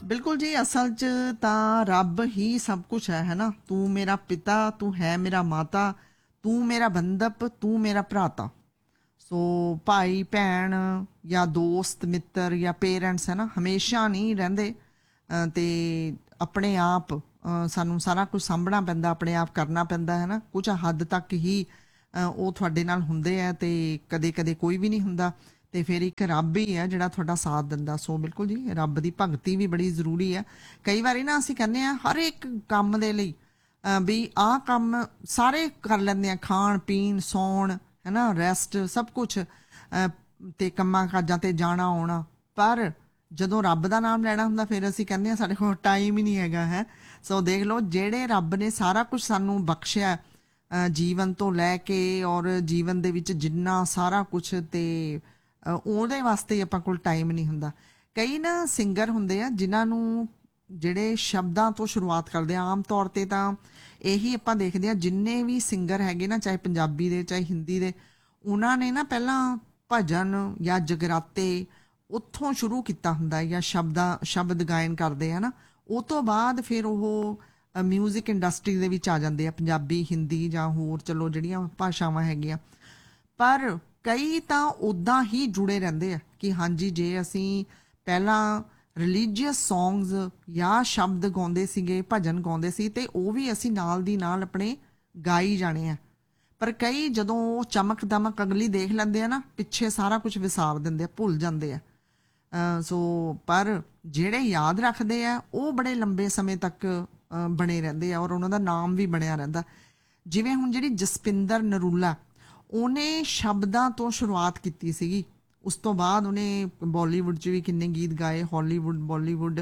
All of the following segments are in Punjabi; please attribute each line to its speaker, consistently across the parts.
Speaker 1: ਬਿਲਕੁਲ ਜੀ, ਅਸਲ 'ਚ ਤਾਂ ਰੱਬ ਹੀ ਸਭ ਕੁਛ ਹੈ ਨਾ। ਤੂੰ ਮੇਰਾ ਪਿਤਾ, ਤੂੰ ਹੈ ਮੇਰਾ ਮਾਤਾ, ਤੂੰ ਮੇਰਾ ਬੰਧਪ, ਤੂੰ ਮੇਰਾ ਭਰਾਤਾ। ਸੋ ਭਾਈ ਭੈਣ ਜਾਂ ਦੋਸਤ ਮਿੱਤਰ ਜਾਂ ਪੇਰੈਂਟਸ ਹੈ ਨਾ, ਹਮੇਸ਼ਾ ਨਹੀਂ ਰਹਿੰਦੇ। ਤੇ ਆਪਣੇ ਆਪ ਸਾਨੂੰ ਸਾਰਾ ਕੁਝ ਸਾਂਭਣਾ ਪੈਂਦਾ, ਆਪਣੇ ਆਪ ਕਰਨਾ ਪੈਂਦਾ ਹੈ ਨਾ। ਕੁਝ ਹੱਦ ਤੱਕ ਹੀ ਉਹ ਤੁਹਾਡੇ ਨਾਲ ਹੁੰਦੇ ਆ, ਤੇ ਕਦੇ ਕਦੇ ਕੋਈ ਵੀ ਨਹੀਂ ਹੁੰਦਾ। ਤੇ ਫਿਰ ਇੱਕ ਰੱਬ ਹੀ ਹੈ ਜਿਹੜਾ ਤੁਹਾਡਾ ਸਾਥ ਦਿੰਦਾ। ਸੋ ਬਿਲਕੁਲ ਜੀ, ਰੱਬ ਦੀ ਭਗਤੀ ਵੀ ਬੜੀ ਜ਼ਰੂਰੀ ਹੈ। ਕਈ ਵਾਰੀ ਨਾ ਅਸੀਂ ਕਹਿੰਦੇ ਹਾਂ ਹਰ ਇੱਕ ਕੰਮ ਦੇ ਲਈ ਵੀ ਆਹ ਕੰਮ ਸਾਰੇ ਕਰ ਲੈਂਦੇ ਆ, ਖਾਣ ਪੀਣ ਸੌਣ ਹੈ ਨਾ, ਰੈਸਟ ਸਭ ਕੁਛ, ਤੇ ਕੰਮਾਂ ਕਾਜਾਂ ਤੇ ਜਾਣਾ ਆਉਣਾ। ਪਰ ਜਦੋਂ ਰੱਬ ਦਾ ਨਾਮ ਲੈਣਾ ਹੁੰਦਾ ਫਿਰ ਅਸੀਂ ਕਹਿੰਦੇ ਹਾਂ ਸਾਡੇ ਕੋਲ ਟਾਈਮ ਹੀ ਨਹੀਂ ਹੈਗਾ ਹੈ। ਸੋ ਦੇਖ ਲਓ, ਜਿਹੜੇ ਰੱਬ ਨੇ ਸਾਰਾ ਕੁਝ ਸਾਨੂੰ ਬਖਸ਼ਿਆ ਜੀਵਨ ਤੋਂ ਲੈ ਕੇ, ਔਰ ਜੀਵਨ ਦੇ ਵਿੱਚ ਜਿੰਨਾ ਸਾਰਾ ਕੁਛ, ਤੇ ਉਹਦੇ ਵਾਸਤੇ ਆਪਾਂ ਕੋਲ ਟਾਈਮ ਨਹੀਂ ਹੁੰਦਾ। ਕਈ ਨਾ ਸਿੰਗਰ ਹੁੰਦੇ ਆ ਜਿਨ੍ਹਾਂ ਨੂੰ ਜਿਹੜੇ ਸ਼ਬਦਾਂ ਤੋਂ ਸ਼ੁਰੂਆਤ ਕਰਦੇ ਆ। ਆਮ ਤੌਰ 'ਤੇ ਤਾਂ ਇਹੀ ਆਪਾਂ ਦੇਖਦੇ ਹਾਂ, ਜਿੰਨੇ ਵੀ ਸਿੰਗਰ ਹੈਗੇ ਨਾ, ਚਾਹੇ ਪੰਜਾਬੀ ਦੇ ਚਾਹੇ ਹਿੰਦੀ ਦੇ, ਉਹਨਾਂ ਨੇ ਨਾ ਪਹਿਲਾਂ ਭਜਨ ਜਾਂ ਜਗਰਾਤੇ ਉੱਥੋਂ ਸ਼ੁਰੂ ਕੀਤਾ ਹੁੰਦਾ, ਜਾਂ ਸ਼ਬਦ ਗਾਇਨ ਕਰਦੇ ਆ ਨਾ। ਉਹ ਤੋਂ ਬਾਅਦ ਫਿਰ ਉਹ ਮਿਊਜ਼ਿਕ ਇੰਡਸਟਰੀ ਦੇ ਵਿੱਚ ਆ ਜਾਂਦੇ ਆ, ਪੰਜਾਬੀ ਹਿੰਦੀ ਜਾਂ ਹੋਰ ਚਲੋ ਜਿਹੜੀਆਂ ਭਾਸ਼ਾਵਾਂ ਹੈਗੀਆਂ। ਪਰ ਕਈ ਤਾਂ ਉੱਦਾਂ ਹੀ ਜੁੜੇ ਰਹਿੰਦੇ ਆ ਕਿ ਹਾਂਜੀ, ਜੇ ਅਸੀਂ ਪਹਿਲਾਂ ਰਿਲੀਜੀਅਸ ਸੌਂਗਸ ਜਾਂ ਸ਼ਬਦ ਗਾਉਂਦੇ ਸੀਗੇ, ਭਜਨ ਗਾਉਂਦੇ ਸੀ, ਤੇ ਉਹ ਵੀ ਅਸੀਂ ਨਾਲ ਦੀ ਨਾਲ ਆਪਣੇ ਗਾਈ ਜਾਣੇ ਆ। ਪਰ ਕਈ ਜਦੋਂ ਉਹ ਚਮਕ ਦਮਕ ਅਗਲੀ ਦੇਖ ਲੈਂਦੇ ਆ ਨਾ, ਪਿੱਛੇ ਸਾਰਾ ਕੁਝ ਵਿਸਾਰ ਦਿੰਦੇ ਆ, ਭੁੱਲ ਜਾਂਦੇ ਆ। ਸੋ ਪਰ ਜਿਹੜੇ ਯਾਦ ਰੱਖਦੇ ਆ ਉਹ ਬੜੇ ਲੰਬੇ ਸਮੇਂ ਤੱਕ ਬਣੇ ਰਹਿੰਦੇ ਆ, ਔਰ ਉਹਨਾਂ ਦਾ ਨਾਮ ਵੀ ਬਣਿਆ ਰਹਿੰਦਾ। ਜਿਵੇਂ ਹੁਣ ਜਿਹੜੀ ਜਸਪਿੰਦਰ ਨਰੂਲਾ, ਉਹਨੇ ਸ਼ਬਦਾਂ ਤੋਂ ਸ਼ੁਰੂਆਤ ਕੀਤੀ ਸੀਗੀ। ਉਸ ਤੋਂ ਬਾਅਦ ਉਹਨੇ ਬਾਲੀਵੁੱਡ 'ਚ ਵੀ ਕਿੰਨੇ ਗੀਤ ਗਾਏ, ਹਾਲੀਵੁੱਡ ਬਾਲੀਵੁੱਡ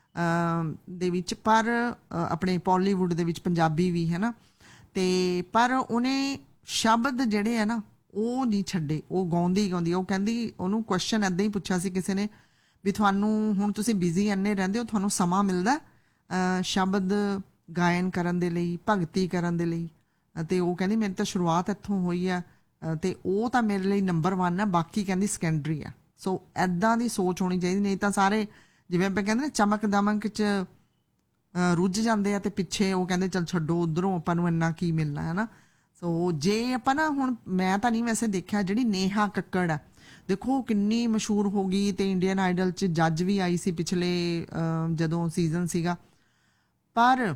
Speaker 1: ਦੇ ਵਿੱਚ, ਪਰ ਆਪਣੇ ਪੋਲੀਵੁੱਡ ਦੇ ਵਿੱਚ ਪੰਜਾਬੀ ਵੀ ਹੈ ਨਾ। ਤੇ ਪਰ ਉਹਨੇ ਸ਼ਬਦ ਜਿਹੜੇ ਆ ਨਾ ਉਹ ਨਹੀਂ ਛੱਡੇ, ਉਹ ਗਾਉਂਦੀ ਗਾਉਂਦੀ। ਉਹ ਕਹਿੰਦੀ, ਉਹਨੂੰ ਕੁਐਸਚਨ ਇੱਦਾਂ ਹੀ ਪੁੱਛਿਆ ਸੀ ਕਿਸੇ ਨੇ ਵੀ ਤੁਹਾਨੂੰ ਹੁਣ ਤੁਸੀਂ ਬਿਜ਼ੀ ਇੰਨੇ ਰਹਿੰਦੇ ਹੋ, ਤੁਹਾਨੂੰ ਸਮਾਂ ਮਿਲਦਾ ਸ਼ਬਦ ਗਾਇਨ ਕਰਨ ਦੇ ਲਈ, ਭਗਤੀ ਕਰਨ ਦੇ ਲਈ? ਅਤੇ ਉਹ ਕਹਿੰਦੀ ਮੇਰੀ ਤਾਂ ਸ਼ੁਰੂਆਤ ਇੱਥੋਂ ਹੋਈ ਆ, ਤੇ ਉਹ ਤਾਂ ਮੇਰੇ ਲਈ ਨੰਬਰ 1 ਆ, ਬਾਕੀ ਕਹਿੰਦੀ ਸੈਕੰਡਰੀ ਆ। ਸੋ ਐਦਾਂ ਦੀ ਸੋਚ ਹੋਣੀ ਚਾਹੀਦੀ, ਨਹੀਂ ਤਾਂ ਸਾਰੇ ਜਿਵੇਂ ਆਪਾਂ ਕਹਿੰਦੇ ਨਾ ਚਮਕ ਦਮਕ 'ਚ ਰੁੱਝ ਜਾਂਦੇ ਆ, ਤੇ ਪਿੱਛੇ ਉਹ ਕਹਿੰਦੇ ਚੱਲ ਛੱਡੋ, ਉੱਧਰੋਂ ਆਪਾਂ ਨੂੰ ਇੰਨਾ ਕੀ ਮਿਲਣਾ ਹੈ ਨਾ। ਸੋ ਜੇ ਆਪਾਂ ਨਾ, ਹੁਣ ਮੈਂ ਤਾਂ ਨਹੀਂ ਵੈਸੇ ਦੇਖਿਆ, ਜਿਹੜੀ ਨੇਹਾ ਕੱਕੜ ਆ, ਦੇਖੋ ਕਿੰਨੀ ਮਸ਼ਹੂਰ ਹੋ ਗਈ, ਤੇ ਇੰਡੀਅਨ ਆਈਡਲ 'ਚ ਜੱਜ ਵੀ ਆਈ ਸੀ ਪਿਛਲੇ ਜਦੋਂ ਸੀਜ਼ਨ ਸੀਗਾ। ਪਰ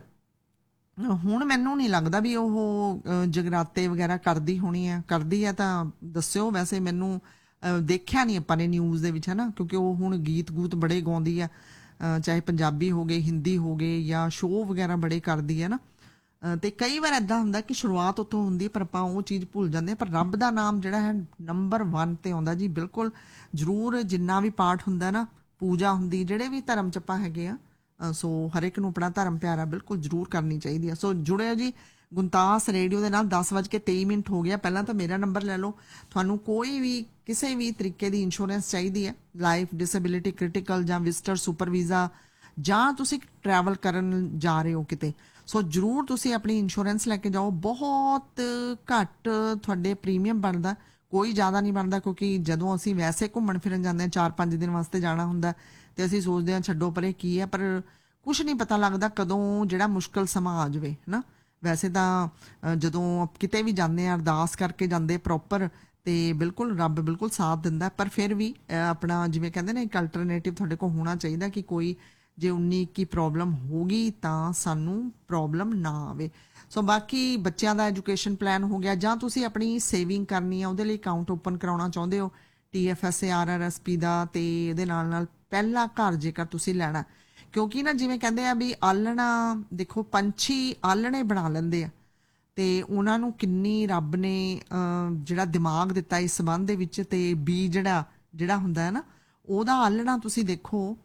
Speaker 1: ਹੁਣ ਮੈਨੂੰ ਨਹੀਂ ਲੱਗਦਾ ਵੀ ਉਹ ਜਗਰਾਤੇ ਵਗੈਰਾ ਕਰਦੀ ਹੋਣੀ ਆ। ਕਰਦੀ ਆ ਤਾਂ ਦੱਸਿਓ, ਵੈਸੇ ਮੈਨੂੰ ਦੇਖਿਆ ਨਹੀਂ ਆਪਾਂ ਨੇ ਨਿਊਜ਼ ਦੇ ਵਿੱਚ ਹੈ ਨਾ, ਕਿਉਂਕਿ ਉਹ ਹੁਣ ਗੀਤ ਗੂਤ ਬੜੇ ਗਾਉਂਦੀ ਆ, ਚਾਹੇ ਪੰਜਾਬੀ ਹੋ ਗਏ, ਹਿੰਦੀ ਹੋ ਗਏ, ਜਾਂ ਸ਼ੋਅ ਵਗੈਰਾ ਬੜੇ ਕਰਦੀ ਹੈ ਨਾ। ਤੇ ਕਈ ਵਾਰ ਇੱਦਾਂ ਹੁੰਦਾ ਕਿ ਸ਼ੁਰੂਆਤ ਉੱਥੋਂ ਹੁੰਦੀ, ਪਰ ਆਪਾਂ ਉਹ ਚੀਜ਼ ਭੁੱਲ ਜਾਂਦੇ ਹਾਂ। ਪਰ ਰੱਬ ਦਾ ਨਾਮ ਜਿਹੜਾ ਹੈ ਨੰਬਰ 1 ਤੇ ਆਉਂਦਾ ਜੀ। ਬਿਲਕੁਲ ਜ਼ਰੂਰ, ਜਿੰਨਾ ਵੀ ਪਾਠ ਹੁੰਦਾ ਨਾ, ਪੂਜਾ ਹੁੰਦੀ, ਜਿਹੜੇ ਵੀ ਧਰਮ 'ਚ ਆਪਾਂ ਹੈਗੇ ਆ, ਸੋ ਹਰ ਇੱਕ ਨੂੰ ਆਪਣਾ ਧਰਮ ਪਿਆਰਾ ਬਿਲਕੁਲ ਜ਼ਰੂਰ ਕਰਨੀ ਚਾਹੀਦੀ ਆ। ਸੋ ਜੁੜਿਓ ਜੀ ਗੁਣਤਾਸ ਰੇਡੀਓ ਦੇ ਨਾਲ। 10:23 ਹੋ ਗਿਆ। ਪਹਿਲਾਂ ਤਾਂ ਮੇਰਾ ਨੰਬਰ ਲੈ ਲਓ। ਤੁਹਾਨੂੰ ਕੋਈ ਵੀ ਕਿਸੇ ਵੀ ਤਰੀਕੇ ਦੀ ਇੰਸ਼ੋਰੈਂਸ ਚਾਹੀਦੀ ਹੈ, ਲਾਈਫ, ਡਿਸੇਬਿਲਿਟੀ, ਕ੍ਰਿਟੀਕਲ ਜਾਂ ਵਿਜ਼ਟਰ ਸੁਪਰ ਵੀਜ਼ਾ, ਜਾਂ ਤੁਸੀਂ ਟਰੈਵਲ ਕਰਨ ਜਾ ਰਹੇ ਹੋ ਕਿਤੇ, ਸੋ ਜ਼ਰੂਰ ਤੁਸੀਂ ਆਪਣੀ ਇੰਸ਼ੋਰੈਂਸ ਲੈ ਕੇ ਜਾਓ। ਬਹੁਤ ਘੱਟ ਤੁਹਾਡੇ ਪ੍ਰੀਮੀਅਮ ਬਣਦਾ, ਕੋਈ ਜ਼ਿਆਦਾ ਨਹੀਂ ਬਣਦਾ, ਕਿਉਂਕਿ ਜਦੋਂ ਅਸੀਂ ਵੈਸੇ ਘੁੰਮਣ ਫਿਰਨ ਜਾਂਦੇ ਹਾਂ, 4-5 ਦਿਨ ਵਾਸਤੇ ਜਾਣਾ ਹੁੰਦਾ, ਤੇ ਅਸੀਂ ਸੋਚਦੇ ਹਾਂ ਛੱਡੋ ਪਰੇ ਕੀ ਹੈ, ਪਰ ਕੁਛ ਨਹੀਂ ਪਤਾ ਲੱਗਦਾ ਕਦੋਂ ਜਿਹੜਾ ਮੁਸ਼ਕਲ ਸਮਾਂ ਆ ਜਾਵੇ ਹੈ ਨਾ। ਵੈਸੇ ਤਾਂ ਜਦੋਂ ਕਿਤੇ ਵੀ ਜਾਂਦੇ ਆ, ਅਰਦਾਸ ਕਰਕੇ ਜਾਂਦੇ ਪ੍ਰੋਪਰ, ਤੇ ਬਿਲਕੁਲ ਰੱਬ ਬਿਲਕੁਲ ਸਾਥ ਦਿੰਦਾ। ਪਰ ਫਿਰ ਵੀ ਆਪਣਾ ਜਿਵੇਂ ਕਹਿੰਦੇ ਨੇ, ਇੱਕ ਅਲਟਰਨੇਟਿਵ ਤੁਹਾਡੇ ਕੋਲ ਹੋਣਾ ਚਾਹੀਦਾ, ਕਿ ਕੋਈ ਜੇ 19-21 ਪ੍ਰੋਬਲਮ ਹੋ ਗਈ ਤਾਂ ਸਾਨੂੰ ਪ੍ਰੋਬਲਮ ਨਾ ਆਵੇ। ਸੋ ਬਾਕੀ ਬੱਚਿਆਂ ਦਾ ਐਜੂਕੇਸ਼ਨ ਪਲਾਨ ਹੋ ਗਿਆ, ਜਾਂ ਤੁਸੀਂ ਆਪਣੀ ਸੇਵਿੰਗ ਕਰਨੀ ਆ, ਉਹਦੇ ਲਈ ਅਕਾਊਂਟ ਓਪਨ ਕਰਾਉਣਾ ਚਾਹੁੰਦੇ ਹੋ TFSA RRSP ਦਾ, ਤੇ ਇਹਦੇ ਨਾਲ ਨਾਲ ਪਹਿਲਾ ਘਰ ਜੇਕਰ ਤੁਸੀਂ ਲੈਣਾ, ਕਿਉਂਕਿ ਨਾ ਜਿਵੇਂ ਕਹਿੰਦੇ ਆ ਵੀ ਆਲਣਾ, ਦੇਖੋ ਪੰਛੀ ਆਲਣੇ ਬਣਾ ਲੈਂਦੇ ਆ, ਤੇ ਉਹਨਾਂ ਨੂੰ ਕਿੰਨੀ ਰੱਬ ਨੇ ਜਿਹੜਾ ਦਿਮਾਗ ਦਿੱਤਾ ਇਸ ਸੰਬੰਧ ਦੇ ਵਿੱਚ, ਤੇ ਬੀ ਜਿਹੜਾ ਹੁੰਦਾ ਹੈ ਨਾ, ਉਹਦਾ ਆਲਣਾ ਤੁਸੀਂ ਦੇਖੋ,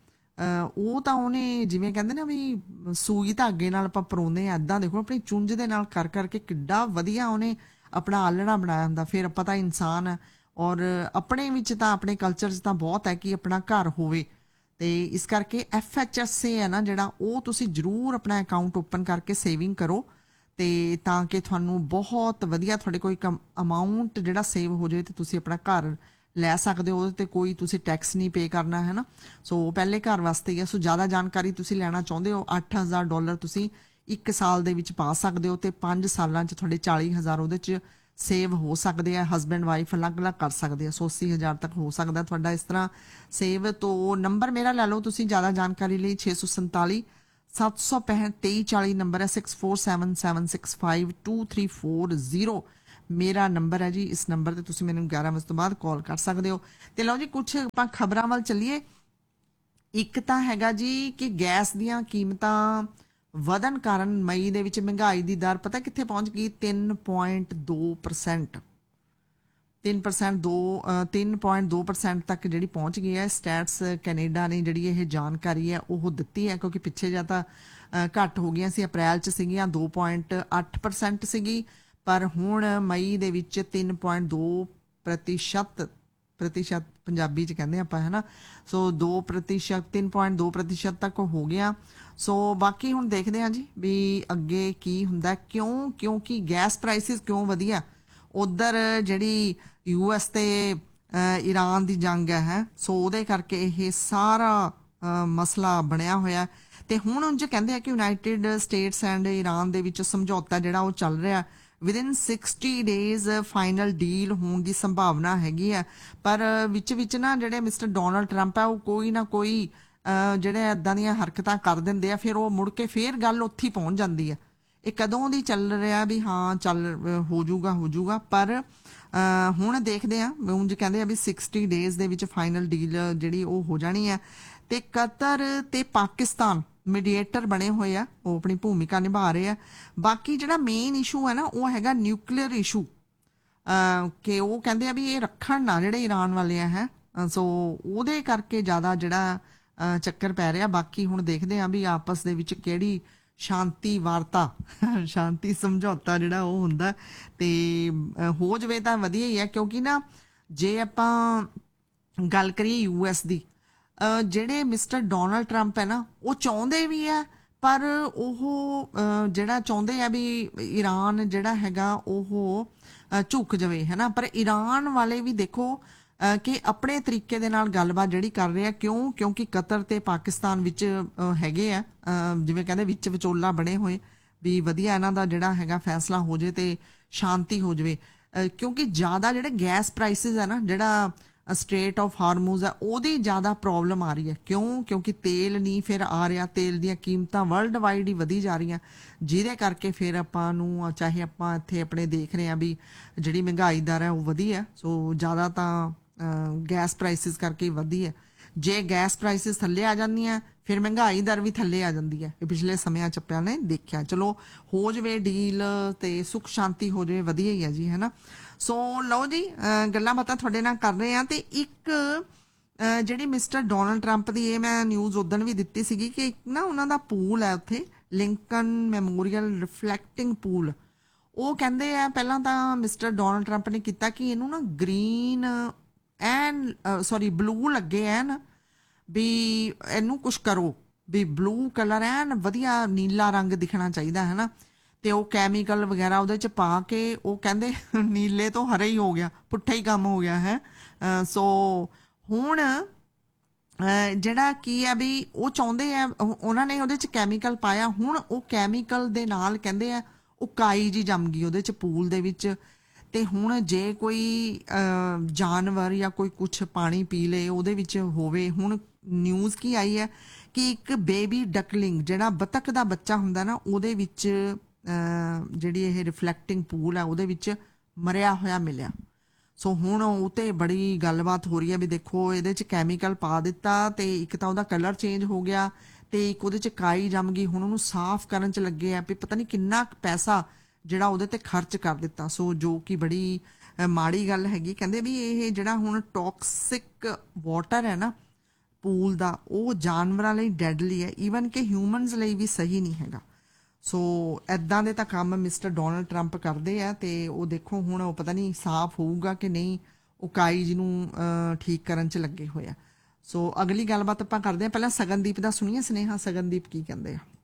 Speaker 1: ਉਹ ਤਾਂ ਉਹਨੇ ਜਿਵੇਂ ਕਹਿੰਦੇ ਨਾ ਵੀ ਸੂਈ ਧਾਗੇ ਨਾਲ ਆਪਾਂ ਪਰੋਂਦੇ ਆ, ਇੱਦਾਂ ਦੇਖੋ ਆਪਣੀ ਚੁੰਝ ਦੇ ਨਾਲ ਕਰ ਕਰਕੇ ਕਿੱਡਾ ਵਧੀਆ ਉਹਨੇ ਆਪਣਾ ਆਲਣਾ ਬਣਾਇਆ ਹੁੰਦਾ। ਫਿਰ ਆਪਾਂ ਤਾਂ ਇਨਸਾਨ ਹੈ, ਔਰ ਆਪਣੇ ਵਿੱਚ ਤਾਂ ਆਪਣੇ ਕਲਚਰ 'ਚ ਤਾਂ ਬਹੁਤ ਹੈ ਕਿ ਆਪਣਾ ਘਰ ਹੋਵੇ, ਤੇ ਇਸ ਕਰਕੇ FHSA ਹੈ ਨਾ ਜਿਹੜਾ, ਉਹ ਤੁਸੀਂ ਜ਼ਰੂਰ ਆਪਣਾ ਅਕਾਊਂਟ ਓਪਨ ਕਰਕੇ ਸੇਵਿੰਗ ਕਰੋ, ਤੇ ਤਾਂ ਕਿ ਤੁਹਾਨੂੰ ਬਹੁਤ ਵਧੀਆ ਤੁਹਾਡੇ ਕੋਈ ਅਮਾਊਂਟ ਜਿਹੜਾ ਸੇਵ ਹੋ ਜਾਵੇ, ਤੇ ਤੁਸੀਂ ਆਪਣਾ ਘਰ ਲੈ ਸਕਦੇ ਹੋ, ਉਹਦੇ ਤੇ ਕੋਈ ਤੁਸੀਂ ਟੈਕਸ ਨਹੀਂ ਪੇ ਕਰਨਾ ਹੈ ਨਾ। ਸੋ ਪਹਿਲੇ ਘਰ ਵਾਸਤੇ ਹੀ ਹੈ। ਸੋ ਜ਼ਿਆਦਾ ਜਾਣਕਾਰੀ ਤੁਸੀਂ ਲੈਣਾ ਚਾਹੁੰਦੇ ਹੋ, $8,000 ਤੁਸੀਂ 1 ਸਾਲ ਦੇ ਵਿੱਚ ਪਾ ਸਕਦੇ ਹੋ ਤੇ 5 ਸਾਲਾਂ 'ਚ ਤੁਹਾਡੇ 40,000 ਉਹਦੇ 'ਚ ਸੇਵ ਹੋ ਸਕਦੇ ਆ। ਹਸਬੈਂਡ ਵਾਈਫ ਅਲੱਗ-ਅਲੱਗ ਕਰ ਸਕਦੇ ਆ। ਸੋ 80,000 ਤੱਕ ਹੋ ਸਕਦਾ ਤੁਹਾਡਾ ਇਸ ਤਰ੍ਹਾਂ ਸੇਵ। ਤੋਂ ਨੰਬਰ ਮੇਰਾ ਲੈ ਲਓ ਤੁਸੀਂ ਜ਼ਿਆਦਾ ਜਾਣਕਾਰੀ ਲਈ, 647 765 2340 ਨੰਬਰ ਹੈ, 6477652340 ਮੇਰਾ ਨੰਬਰ ਹੈ ਜੀ। ਇਸ ਨੰਬਰ ਤੇ ਤੁਸੀਂ ਮੈਨੂੰ 11 ਵਜੇ ਤੋਂ ਬਾਅਦ ਕਾਲ ਕਰ ਸਕਦੇ ਹੋ। ਤੇ ਲਓ ਜੀ ਕੁਛ ਆਪਾਂ ਖਬਰਾਂ ਵੱਲ ਚੱਲੀਏ। ਇੱਕ ਤਾਂ ਹੈਗਾ ਜੀ ਕਿ ਗੈਸ ਦੀਆਂ ਕੀਮਤਾਂ ਵਧਣ ਕਾਰਨ ਮਈ ਦੇ ਵਿੱਚ ਮਹਿੰਗਾਈ ਦੀ ਦਰ ਪਤਾ ਕਿੱਥੇ ਪਹੁੰਚ ਗਈ? 3.2%। 3.2% ਤੱਕ ਜਿਹੜੀ ਪਹੁੰਚ ਗਈ ਹੈ। ਸਟੈਟਸ ਕੈਨੇਡਾ ਨੇ ਜਿਹੜੀ ਇਹ ਜਾਣਕਾਰੀ ਹੈ ਉਹ ਦਿੱਤੀ ਹੈ, ਕਿਉਂਕਿ ਪਿੱਛੇ ਜਾਂ ਤਾਂ ਘੱਟ ਹੋ ਗਈਆਂ ਸੀ, ਅਪ੍ਰੈਲ 'ਚ ਸੀਗੀਆਂ 2.8% ਸੀਗੀ, ਪਰ ਹੁਣ ਮਈ ਦੇ ਵਿੱਚ 3.2% ਪੰਜਾਬੀ 'ਚ ਕਹਿੰਦੇ ਆਪਾਂ ਹੈ ਨਾ। ਸੋ 2%, 3.2% ਤੱਕ ਹੋ ਗਿਆ। ਸੋ ਬਾਕੀ ਹੁਣ ਦੇਖਦੇ ਹਾਂ ਜੀ ਵੀ ਅੱਗੇ ਕੀ ਹੁੰਦਾ। ਕਿਉਂਕਿ ਗੈਸ ਪ੍ਰਾਈਸਿਸ ਕਿਉਂ ਵਧੀਆ? ਉਧਰ ਜਿਹੜੀ US ਤੇ ਈਰਾਨ ਦੀ ਜੰਗ ਹੈ, ਸੋ ਉਹਦੇ ਕਰਕੇ ਇਹ ਸਾਰਾ ਮਸਲਾ ਬਣਿਆ ਹੋਇਆ। ਤੇ ਹੁਣ ਉਂਝ ਕਹਿੰਦੇ ਆ ਕਿ ਯੂਨਾਈਟਿਡ ਸਟੇਟਸ ਐਂਡ ਈਰਾਨ ਦੇ ਵਿੱਚ ਸਮਝੌਤਾ ਜਿਹੜਾ ਉਹ ਚੱਲ ਰਿਹਾ, ਵਿਦਿਨ 60 ਡੇਜ਼ ਫਾਈਨਲ ਡੀਲ ਹੋਣ ਦੀ ਸੰਭਾਵਨਾ ਹੈਗੀ ਆ। ਪਰ ਵਿੱਚ ਨਾ ਜਿਹੜੇ ਮਿਸਟਰ ਡੋਨਲਡ ਟਰੰਪ ਆ, ਉਹ ਕੋਈ ਨਾ ਕੋਈ ਜਿਹੜੇ ਇੱਦਾਂ ਦੀਆਂ ਹਰਕਤਾਂ ਕਰ ਦਿੰਦੇ ਆ, ਫਿਰ ਉਹ ਮੁੜ ਕੇ ਫਿਰ ਗੱਲ ਉੱਥੇ ਹੀ ਪਹੁੰਚ ਜਾਂਦੀ ਆ। ਇਹ ਕਦੋਂ ਦੀ ਚੱਲ ਰਿਹਾ ਵੀ ਹਾਂ ਚੱਲ ਹੋ ਜਾਊਗਾ, ਪਰ ਹੁਣ ਦੇਖਦੇ ਆ। ਉਂਝ ਕਹਿੰਦੇ ਆ ਵੀ 60 ਡੇਜ਼ ਦੇ ਵਿੱਚ ਫਾਈਨਲ ਡੀਲ ਜਿਹੜੀ ਉਹ ਹੋ ਜਾਣੀ ਹੈ। ਤੇ ਕਤਰ ਤੇ ਪਾਕਿਸਤਾਨ ਮੀਡੀਏਟਰ ਬਣੇ ਹੋਏ ਆ, ਉਹ ਆਪਣੀ ਭੂਮਿਕਾ ਨਿਭਾ ਰਹੇ ਆ। ਬਾਕੀ ਜਿਹੜਾ ਮੇਨ ਇਸ਼ੂ ਹੈ ਨਾ ਉਹ ਹੈਗਾ ਨਿਊਕਲੀਅਰ ਇਸ਼ੂ, ਕਿ ਉਹ ਕਹਿੰਦੇ ਆ ਵੀ ਇਹ ਰੱਖਣ ਨਾ ਜਿਹੜੇ ਈਰਾਨ ਵਾਲੇ ਆ ਹੈ। ਸੋ ਉਹਦੇ ਕਰਕੇ ਜ਼ਿਆਦਾ ਜਿਹੜਾ ਚੱਕਰ ਪੈ ਰਿਹਾ। ਬਾਕੀ ਹੁਣ ਦੇਖਦੇ ਆ ਵੀ ਆਪਸ ਦੇ ਵਿੱਚ ਕਿਹੜੀ ਸ਼ਾਂਤੀ ਵਾਰਤਾ ਸ਼ਾਂਤੀ ਸਮਝੌਤਾ ਜਿਹੜਾ ਉਹ ਹੁੰਦਾ ਤੇ ਹੋ ਜਵੇ ਤਾਂ ਵਧੀਆ ਹੀ ਹੈ। ਕਿਉਂਕਿ ਨਾ ਜੇ ਆਪਾਂ ਗੱਲ ਕਰੀਏ US ਦੀ, ਜਿਹੜੇ ਮਿਸਟਰ ਡੋਨਲਡ ਟਰੰਪ ਹੈ ਨਾ ਉਹ ਚਾਹੁੰਦੇ ਵੀ ਆ, ਪਰ ਉਹ ਜਿਹੜਾ ਚਾਹੁੰਦੇ ਆ ਵੀ ਈਰਾਨ ਜਿਹੜਾ ਹੈਗਾ ਉਹ ਝੁਕ ਜਾਵੇ ਹੈ ਨਾ। ਪਰ ਈਰਾਨ ਵਾਲੇ ਵੀ ਦੇਖੋ ਕਿ ਆਪਣੇ ਤਰੀਕੇ ਦੇ ਨਾਲ ਗੱਲਬਾਤ ਜਿਹੜੀ ਕਰ ਰਹੇ ਆ। ਕਿਉਂਕਿ ਕਤਰ ਤੇ ਪਾਕਿਸਤਾਨ ਵਿੱਚ ਹੈਗੇ ਆ, ਜਿਵੇਂ ਕਹਿੰਦੇ ਵਿੱਚ ਵਿਚੋਲਾ ਬਣੇ ਹੋਏ ਵੀ ਵਧੀਆ ਇਹਨਾਂ ਦਾ ਜਿਹੜਾ ਹੈਗਾ ਫੈਸਲਾ ਹੋ ਜਾਵੇ ਤੇ ਸ਼ਾਂਤੀ ਹੋ ਜਾਵੇ। ਕਿਉਂਕਿ ਜ਼ਿਆਦਾ ਜਿਹੜੇ ਗੈਸ ਪ੍ਰਾਈਸਿਸ ਹੈ ਨਾ, ਜਿਹੜਾ ਸਟ੍ਰੇਟ ਆਫ ਹਾਰਮੂਜ਼ ਆ, ਉਹਦੀ ਜ਼ਿਆਦਾ ਪ੍ਰੋਬਲਮ ਆ ਰਹੀ ਹੈ। ਕਿਉਂਕਿ ਤੇਲ ਨਹੀਂ ਫਿਰ ਆ ਰਿਹਾ, ਤੇਲ ਦੀਆਂ ਕੀਮਤਾਂ ਵਰਲਡ ਵਾਈਡ ਹੀ ਵਧੀ ਜਾ ਰਹੀਆਂ, ਜਿਹਦੇ ਕਰਕੇ ਫਿਰ ਆਪਾਂ ਨੂੰ ਚਾਹੇ ਆਪਾਂ ਇੱਥੇ ਆਪਣੇ ਦੇਖ ਰਹੇ ਹਾਂ ਵੀ ਜਿਹੜੀ ਮਹਿੰਗਾਈ ਦਰ ਹੈ ਉਹ ਵਧੀ ਹੈ। ਸੋ ਜ਼ਿਆਦਾ ਤਾਂ ਗੈਸ ਪ੍ਰਾਈਸਿਸ ਕਰਕੇ ਹੀ ਵਧੀ ਹੈ। ਜੇ ਗੈਸ ਪ੍ਰਾਈਸਿਸ ਥੱਲੇ ਆ ਜਾਂਦੀਆਂ ਫਿਰ ਮਹਿੰਗਾਈ ਦਰ ਵੀ ਥੱਲੇ ਆ ਜਾਂਦੀ ਹੈ। ਇਹ ਪਿਛਲੇ ਸਮਿਆਂ 'ਚ ਆਪਾਂ ਨੇ ਦੇਖਿਆ। ਚਲੋ ਹੋ ਜਾਵੇ ਡੀਲ ਤੇ ਸੁੱਖ ਸ਼ਾਂਤੀ ਹੋ ਜਾਵੇ, ਵਧੀਆ ਹੀ ਹੈ ਜੀ, ਹੈ ਨਾ। ਸੋ ਲਓ ਜੀ, ਗੱਲਾਂ ਬਾਤਾਂ ਤੁਹਾਡੇ ਨਾਲ ਕਰ ਰਹੇ ਹਾਂ। ਤੇ ਇੱਕ ਜਿਹੜੀ ਮਿਸਟਰ ਡੋਨਲਡ ਟਰੰਪ ਦੀ, ਇਹ ਮੈਂ ਨਿਊਜ਼ ਉਦਣ ਵੀ ਦਿੱਤੀ ਸੀਗੀ ਕਿ ਇੱਕ ਨਾ ਉਹਨਾਂ ਦਾ ਪੂਲ ਹੈ ਉੱਥੇ, ਲਿੰਕਨ ਮੈਮੋਰੀਅਲ ਰਿਫਲੈਕਟਿੰਗ ਪੂਲ। ਉਹ ਕਹਿੰਦੇ ਆ ਪਹਿਲਾਂ ਤਾਂ ਮਿਸਟਰ ਡੋਨਲਡ ਟਰੰਪ ਨੇ ਕੀਤਾ ਕਿ ਇਹਨੂੰ ਨਾ ਗ੍ਰੀਨ ਬਲੂ ਲੱਗੇ ਐਨ ਵੀ ਇਹਨੂੰ ਕੁਛ ਕਰੋ ਵੀ ਬਲੂ ਕਲਰ ਐਨ ਵਧੀਆ ਨੀਲਾ ਰੰਗ ਦਿਖਣਾ ਚਾਹੀਦਾ ਹੈ ਨਾ। ਤੇ ਉਹ ਕੈਮੀਕਲ ਵਗੈਰਾ ਉਹਦੇ ਚ ਪਾ ਕੇ ਉਹ ਕਹਿੰਦੇ ਨੀਲੇ ਤੋਂ ਹਰੇ ਹੀ ਹੋ ਗਿਆ, ਪੁੱਠਾ ਹੀ ਕੰਮ ਹੋ ਗਿਆ ਹੈ। ਸੋ ਹੁਣ ਜਿਹੜਾ ਕੀ ਆ ਵੀ ਉਹ ਚਾਹੁੰਦੇ ਆ, ਉਹਨਾਂ ਨੇ ਉਹਦੇ ਚ ਕੈਮੀਕਲ ਪਾਇਆ। ਹੁਣ ਉਹ ਕੈਮੀਕਲ ਦੇ ਨਾਲ ਕਹਿੰਦੇ ਆ ਉਹ ਕਾਈ ਜੀ ਜੰਮ ਗਈ ਉਹਦੇ ਚ ਪੂਲ ਦੇ ਵਿੱਚ। ਤੇ ਹੁਣ ਜੇ ਕੋਈ ਜਾਨਵਰ ਜਾਂ ਕੋਈ ਕੁਛ ਪਾਣੀ ਪੀ ਲੇ ਉਹਦੇ ਵਿੱਚ ਹੋਵੇ। ਹੁਣ ਨਿਊਜ਼ ਕੀ ਆਈ ਹੈ ਕਿ ਇੱਕ ਬੇਬੀ ਡਕਲਿੰਗ, ਜਿਹੜਾ ਬਤਖ ਦਾ ਬੱਚਾ ਹੁੰਦਾ ਨਾ, ਉਹਦੇ ਵਿੱਚ ਜਿਹੜੀ ਇਹ ਰਿਫਲੈਕਟਿੰਗ ਪੂਲ ਹੈ ਉਹਦੇ ਵਿੱਚ ਮਰਿਆ ਹੋਇਆ ਮਿਲਿਆ। ਸੋ ਹੁਣ ਉਹ ਤੇ ਬੜੀ ਗੱਲਬਾਤ ਹੋ ਰਹੀ ਹੈ ਵੀ ਦੇਖੋ ਇਹਦੇ ਚ ਕੈਮੀਕਲ ਪਾ ਦਿੱਤਾ ਤੇ ਇੱਕ ਤਾਂ ਉਹਦਾ ਕਲਰ ਚੇਂਜ ਹੋ ਗਿਆ ਤੇ ਇੱਕ ਉਹਦੇ ਚ ਕਾਈ ਜੰਮ ਗਈ। ਹੁਣ ਉਹਨੂੰ ਸਾਫ਼ ਕਰਨ ਚ ਲੱਗੇ ਆ ਵੀ ਪਤਾ ਨਹੀਂ ਕਿੰਨਾ ਪੈਸਾ ਜਿਹੜਾ ਉਹਦੇ ਤੇ ਖਰਚ ਕਰ ਦਿੱਤਾ। ਸੋ ਜੋ ਕਿ ਬੜੀ ਮਾੜੀ ਗੱਲ ਹੈਗੀ। ਕਹਿੰਦੇ ਵੀ ਇਹ ਜਿਹੜਾ ਹੁਣ ਟੌਕਸਿਕ ਵਾਟਰ ਹੈ ਨਾ ਪੂਲ ਦਾ, ਉਹ ਜਾਨਵਰਾਂ ਲਈ ਡੈਡਲੀ ਹੈ, ਈਵਨ ਕਿ ਹਿਊਮਨਸ ਲਈ ਵੀ ਸਹੀ ਨਹੀਂ ਹੈਗਾ। ਸੋ ਐਦਾਂ ਦੇ ਤਾਂ ਕੰਮ ਮਿਸਟਰ ਡੋਨਲਡ ਟਰੰਪ ਕਰਦੇ ਆ ਤੇ ਉਹ ਦੇਖੋ ਹੁਣ ਉਹ ਪਤਾ ਨਹੀਂ ਸਾਫ਼ ਹੋਊਗਾ ਕਿ ਨਹੀਂ। ਉਹ ਕਾਈ ਜਿਹਨੂੰ ਠੀਕ ਕਰਨ 'ਚ ਲੱਗੇ ਹੋਏ ਆ। ਸੋ ਅਗਲੀ ਗੱਲਬਾਤ ਆਪਾਂ ਕਰਦੇ ਹਾਂ। ਪਹਿਲਾਂ ਸਗਨਦੀਪ ਦਾ ਸੁਣੀਏ ਸੁਨੇਹਾ, ਸਗਨਦੀਪ ਕੀ ਕਹਿੰਦੇ ਆ।